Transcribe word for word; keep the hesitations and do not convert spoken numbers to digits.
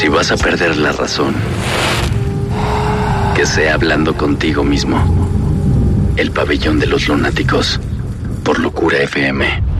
Si vas a perder la razón, que sea hablando contigo mismo. El Pabellón de los Lunáticos, por Locura F M.